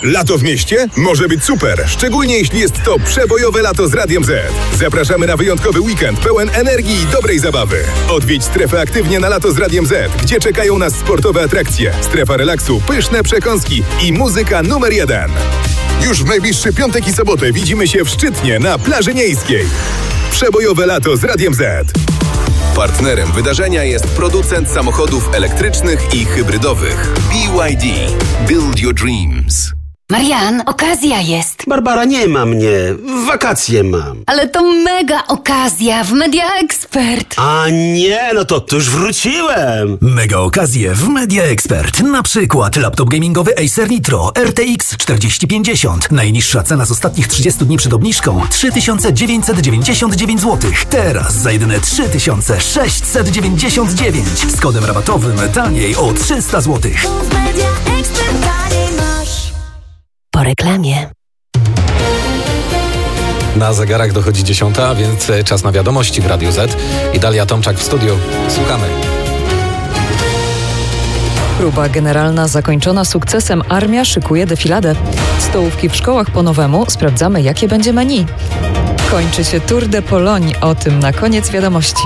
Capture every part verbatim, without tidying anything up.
Lato w mieście? Może być super, szczególnie jeśli jest to przebojowe lato z Radiem Z. Zapraszamy na wyjątkowy weekend pełen energii i dobrej zabawy. Odwiedź strefę aktywnie na lato z Radiem Z, gdzie czekają nas sportowe atrakcje, strefa relaksu, pyszne przekąski i muzyka numer jeden. Już w najbliższy piątek i sobotę widzimy się w Szczytnie na plaży miejskiej. Przebojowe lato z Radiem Z. Partnerem wydarzenia jest producent samochodów elektrycznych i hybrydowych B Y D. Build your dreams. Marian, okazja jest. Barbara, nie ma mnie. Wakacje mam. Ale to mega okazja w Media Expert. A nie, no to, to już wróciłem. Mega okazje w Media Expert. Na przykład laptop gamingowy Acer Nitro R T X czterdzieści pięćdziesiąt. Najniższa cena z ostatnich trzydziestu dni przed obniżką trzy tysiące dziewięćset dziewięćdziesiąt dziewięć złotych. Teraz za jedyne trzy tysiące sześćset dziewięćdziesiąt dziewięć. Z kodem rabatowym taniej o trzysta złotych. Po reklamie. Na zegarach dochodzi dziesiąta, więc czas na wiadomości w Radiu Z. I Dalia Tomczak w studiu. Słuchamy. Próba generalna zakończona sukcesem. Armia szykuje defiladę. Stołówki w szkołach po nowemu. Sprawdzamy, jakie będzie menu. Kończy się Tour de Pologne. O tym na koniec wiadomości.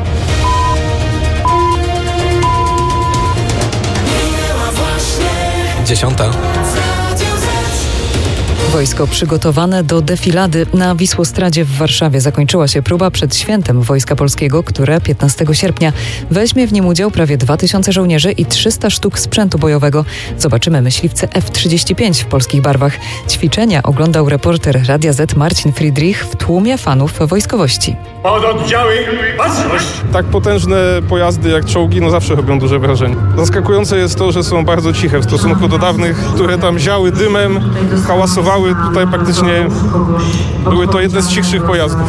Dziesiąta. Wojsko przygotowane do defilady. Na Wisłostradzie w Warszawie zakończyła się próba przed świętem Wojska Polskiego, które piętnastego sierpnia weźmie w nim udział prawie dwa tysiące żołnierzy i trzysta sztuk sprzętu bojowego. Zobaczymy myśliwce F trzydzieści pięć w polskich barwach. Ćwiczenia oglądał reporter Radia Z Marcin Friedrich w tłumie fanów wojskowości. Pododdziały, baczność! Tak potężne pojazdy jak czołgi, no zawsze robią duże wrażenie. Zaskakujące jest to, że są bardzo ciche w stosunku do dawnych, które tam ziały dymem, hałasowały. Tutaj praktycznie były to jedne z cichszych pojazdów.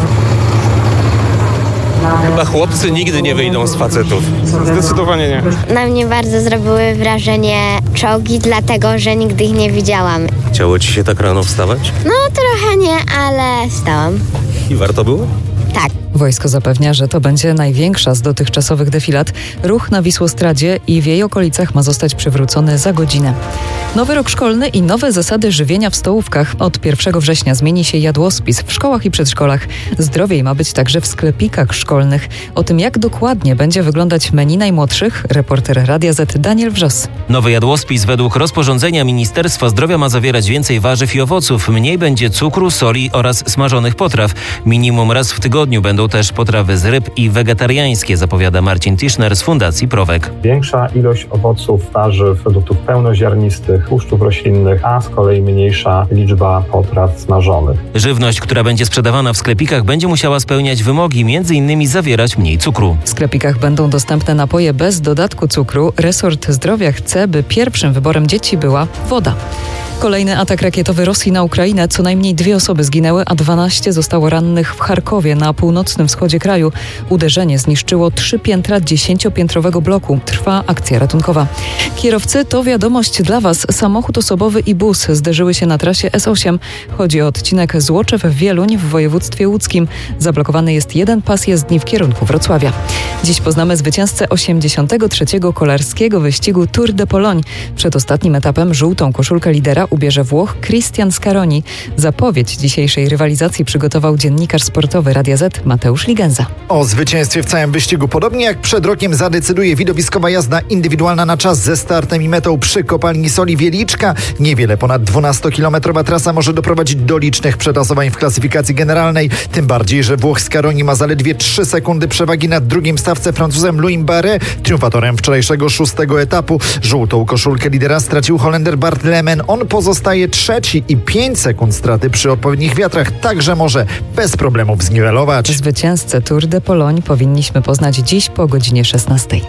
Chyba chłopcy nigdy nie wyjdą z facetów. Zdecydowanie nie. Na mnie bardzo zrobiły wrażenie czołgi, dlatego że nigdy ich nie widziałam. Chciało ci się tak rano wstawać? No trochę nie, ale wstałam. I warto było? Tak. Wojsko zapewnia, że to będzie największa z dotychczasowych defilat. Ruch na Wisłostradzie i w jej okolicach ma zostać przywrócony za godzinę. Nowy rok szkolny i nowe zasady żywienia w stołówkach. Od pierwszego września zmieni się jadłospis w szkołach i przedszkolach. Zdrowiej ma być także w sklepikach szkolnych. O tym, jak dokładnie będzie wyglądać menu najmłodszych, reporter Radia Z Daniel Wrzos. Nowy jadłospis według rozporządzenia Ministerstwa Zdrowia ma zawierać więcej warzyw i owoców. Mniej będzie cukru, soli oraz smażonych potraw. Minimum raz w tygodniu będą też potrawy z ryb i wegetariańskie, zapowiada Marcin Tischner z Fundacji Prowek. Większa ilość owoców, warzyw, produktów pełnoziarnistych, tłuszczów roślinnych, a z kolei mniejsza liczba potraw smażonych. Żywność, która będzie sprzedawana w sklepikach, będzie musiała spełniać wymogi, między innymi zawierać mniej cukru. W sklepikach będą dostępne napoje bez dodatku cukru. Resort Zdrowia chce, by pierwszym wyborem dzieci była woda. Kolejny atak rakietowy Rosji na Ukrainę. Co najmniej dwie osoby zginęły, a dwanaście zostało rannych w Charkowie na północnym wschodzie kraju. Uderzenie zniszczyło trzy piętra dziesięciopiętrowego bloku. Trwa akcja ratunkowa. Kierowcy, to wiadomość dla Was. Samochód osobowy i bus zderzyły się na trasie S osiem. Chodzi o odcinek Złoczew-Wieluń w województwie łódzkim. Zablokowany jest jeden pas jezdni w kierunku Wrocławia. Dziś poznamy zwycięzcę osiemdziesiątego trzeciego kolarskiego wyścigu Tour de Pologne. Przed ostatnim etapem żółtą koszulkę lidera ubierze Włoch Cristian Scaroni. Zapowiedź dzisiejszej rywalizacji przygotował dziennikarz sportowy Radia Z Mateusz Ligenza. O zwycięstwie w całym wyścigu, podobnie jak przed rokiem, zadecyduje widowiskowa jazda indywidualna na czas ze startem i metą przy kopalni soli Wieliczka. Niewiele ponad dwunastokilometrowa trasa może doprowadzić do licznych przetasowań w klasyfikacji generalnej. Tym bardziej, że Włoch Scaroni ma zaledwie trzy sekundy przewagi nad drugim stawce Francuzem Louis Barret, triumfatorem wczorajszego szóstego etapu. Żółtą koszulkę lidera stracił Holender Bart Lemen. On pozostaje trzeci i pięć sekund straty przy odpowiednich wiatrach także może bez problemów zniwelować. Zwycięzcę Tour de Pologne powinniśmy poznać dziś po godzinie szesnastej.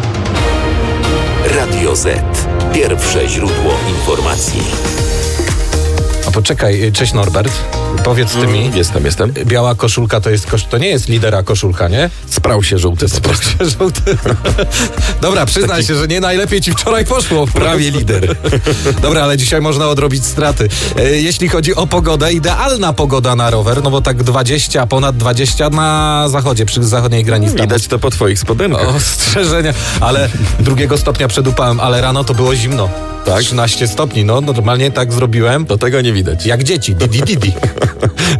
Radio Z. Pierwsze źródło informacji. A poczekaj, cześć Norbert. Powiedz ty mi. Mm, jestem, jestem. Biała koszulka to jest kosz... to nie jest lidera koszulka, nie? Sprał się żółty. Sprał się żółty. Dobra, przyznaj Taki... się, że nie najlepiej ci wczoraj poszło. Prawie lider. Dobra, ale dzisiaj można odrobić straty. Jeśli chodzi o pogodę, idealna pogoda na rower, no bo tak dwadzieścia, ponad dwadzieścia na zachodzie, przy zachodniej granicy. Widać to po twoich spodenkach. Ostrzeżenia, ale drugiego stopnia przed upałem, ale rano to było zimno. Tak? trzynaście stopni, no normalnie tak zrobiłem. To tego nie widać. Jak dzieci, didi didi.